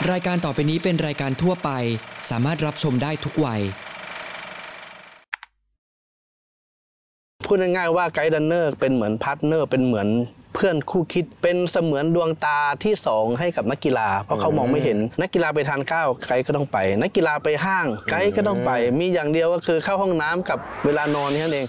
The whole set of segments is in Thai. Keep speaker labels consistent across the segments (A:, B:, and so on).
A: รายการต่อไปนี้เป็นรายการทั่วไปสามารถรับชมได้ทุกวัย
B: พูดง่ายๆว่าไกด์รันเนอร์เป็นเหมือนพาร์ทเนอร์เป็นเหมือนเพื่อนคู่คิดเป็นเสมือนดวงตาที่2ให้กับนักกีฬาเพราะเขามองไม่เห็นนักกีฬาไปทานข้าวไกด์ก็ต้องไปนักกีฬาไปห้างไกด์ก็ต้องไปมีอย่างเดียวก็คือเข้าห้องน้ำกับเวลานอนนี่เอง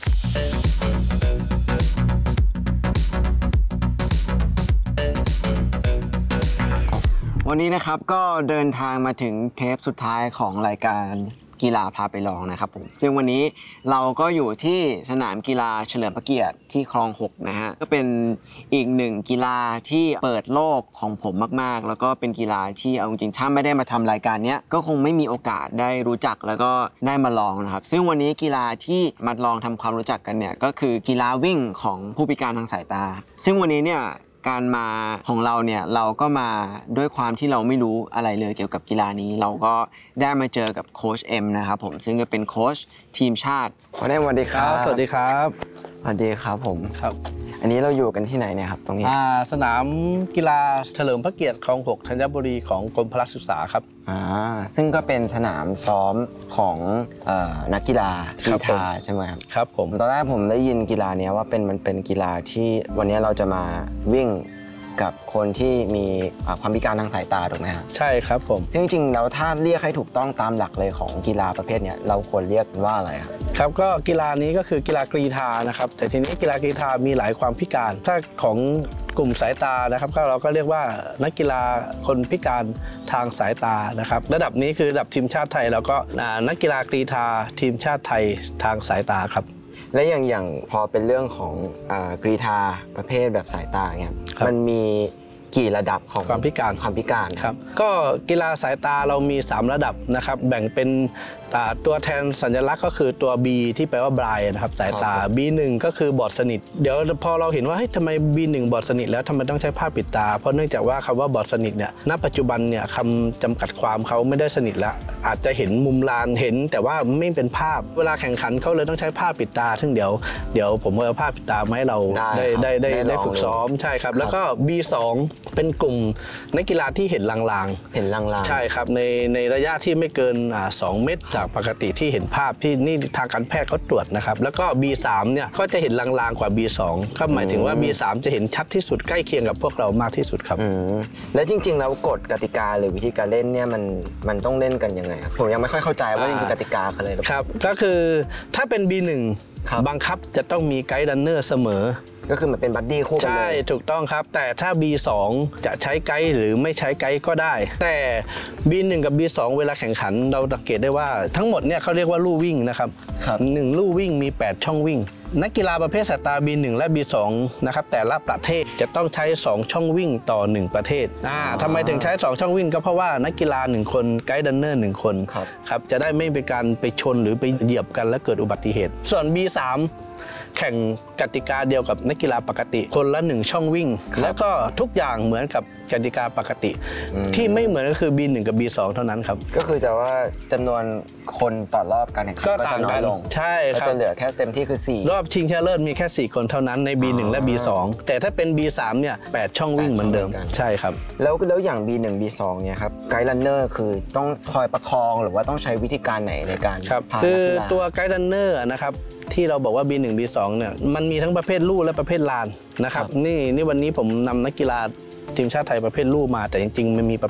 C: วันนี้นะครับก็เดินทางมาถึงเทปสุดท้ายของรายการกีฬาพาไปลองนะครับผมซึ่งวันนี้เราก็อยู่ที่สนามกีฬาเฉลิมพระเกียรติที่คลอง6นะฮะก็เป็นอีกหนึ่งกีฬาที่เปิดโลกของผมมากๆแล้วก็เป็นกีฬาที่เอาจริงๆถ้าไม่ได้มาทำรายการนี้ก็คงไม่มีโอกาสได้รู้จักแล้วก็ได้มาลองนะครับซึ่งวันนี้กีฬาที่มาลองทำความรู้จักกันเนี่ยก็คือกีฬาวิ่งของผู้พิการทางสายตาซึ่งวันนี้เนี่ยการมาของเราเนี่ยเราก็มาด้วยความที่เราไม่รู้อะไรเลยเกี่ยวกับกีฬานี้เราก็ได้มาเจอกับโค้ชเอ็มนะครับผมซึ่งก็เป็นโค้ชทีมชาติสวัสดีครับ
B: สวัสดีครับ
C: สวัสดีครับผม
B: ครับ
C: อันนี้เราอยู่กันที่ไหนเนี่ยครับตรงนี้
B: สนามกีฬาเฉลิมพระเกียรติคลอง6ธัญบุรีของกรมพละศึกษาครับ
C: ซึ่งก็เป็นสนามซ้อมของนักกีฬากรีฑาใช่ไหมครับ
B: ครับผม
C: ตอนแรกผมได้ยินกีฬานี้ว่ามันเป็นกีฬาที่วันนี้เราจะมาวิ่งกับคนที่มีความพิการทางสายตาถูกไหมครับ
B: ใช่ครับผม
C: ซึ่งจริงๆแล้วถ้าเรียกให้ถูกต้องตามหลักเลยของกีฬาประเภทนี้เราควรเรียกว่าอะไรครับ
B: ครับก็กีฬานี้ก็คือกีฬากรีฑานะครับแต่ทีนี้กีฬากรีฑามีหลายความพิการถ้าของกลุ่มสายตานะครับก็เราก็เรียกว่านักกีฬาคนพิการทางสายตานะครับระดับนี้คือระดับทีมชาติไทยแล้วก็นักกีฬากรีฑาทีมชาติไทยทางสายตาครับ
C: และอย่างพอเป็นเรื่องของกรีฑาประเภทแบบสายตาเนี่ยมันมีกี่ระดับของ
B: ความพิการครับก็กีฬาสายตาเรามี3ระดับนะครับแบ่งเป็นตัวแทนสัญลักษณ์ก็คือตัว B ที่แปลว่า blind นะครับสายตา B1 ก็คือบอดสนิทเดี๋ยวพอเราเห็นว่าทำไม B1 บอดสนิทแล้วทำไมต้องใช้ผ้าปิดตาเพราะเนื่องจากว่าคำว่าบอดสนิทเนี่ยณปัจจุบันเนี่ยคำจำกัดความเขาไม่ได้สนิทแล้วอาจจะเห็นมุมลานเห็นแต่ว่าไม่เป็นภาพเวลาแข่งขันเขาเลยต้องใช้ผ้าปิดตาซึ่งเดี๋ยวผมเอาผ้าปิดตามาให้เราได้ฝึกซ้อมใช่ครับแล้วก็ B2 เป็นกลุ่มนักกีฬาที่เห็นลางๆใช่ครับในระยะที่ไม่เกิน2 เมตรจากปกติที่เห็นภาพที่นี่ทางการแพทย์เขาตรวจนะครับแล้วก็ B3 เนี่ยก็จะเห็นลางๆกว่า B2 ก็หมายถึงว่า B3 จะเห็นชัดที่สุดใกล้เคียงกับพวกเรามากที่สุดครับ
C: และจริงๆแล้วกฎกติกาหรือวิธีการเล่นเนี่ยมันต้องเล่นกันยังไงครับผมยังไม่ค่อยเข้าใจว่าจริงๆกติกาคืออะไร
B: ครับก็คือถ้าเป็น B1 บังคับจะต้องมีไกด์รันเนอร์เสมอ
C: ก็คือมันเป็นบัดดี้คู่กันเลย
B: ใช่ถูกต้องครับแต่ถ้า B2 จะใช้ไกด์หรือไม่ใช้ไกด์ก็ได้แต่ B1 กับ B2 เวลาแข่งขันเราสังเกตได้ว่าทั้งหมดเนี่ยเขาเรียกว่าลู่วิ่งนะครับ1ลู่วิ่งมี8ช่องวิ่งนักกีฬาประเภทสายตา B1 และ B2 นะครับแต่ละประเทศจะต้องใช้2ช่องวิ่งต่อ1ประเทศทำไมถึงใช้2ช่องวิ่งก็เพราะว่านักกีฬา1คนไกด์รันเนอร์1คนครับจะได้ไม่เป็นการไปชนหรือไปเหยียบกันและเกิดอุบัติเหตุส่วน B3แข่งกติกาเดียวกับนักกีฬาปกติคนละ1ช่องวิ่งแล้วก็ทุกอย่างเหมือนกับกติกาปกติที่ไม่เหมือนก็คือ B1 กับ B2 เท่านั้นครับ
C: ก็คือแต่ว่าจำนวนคนต่อรอบการแข่งขันก็จะน้อยลง
B: ใช่ครับ
C: จะเหลือแค่เต็มที่คือ4
B: รอบชิงชนะเลิศมีแค่4คนเท่านั้นใน B1 และ B2 แต่ถ้าเป็น B3 เนี่ย8ช่องวิ่งเหมือนเดิมใช่ครับ
C: แล้วอย่าง B1 B2 เนี่ยครับไกด์รันเนอร์คือต้องคอยประคองหรือว่าต้องใช้วิธีการไหนในการ
B: พาคือตัวไกด์รันเนอร์นะครับที่เราบอกว่า B1 B2 เนี่ยมันมีทั้งประเภทลู่และประเภทลานนะครับนี่วันนี้ผมนำนักกีฬาทีมชาติไทยประเภทลู่มาแต่จริงๆมันมีประ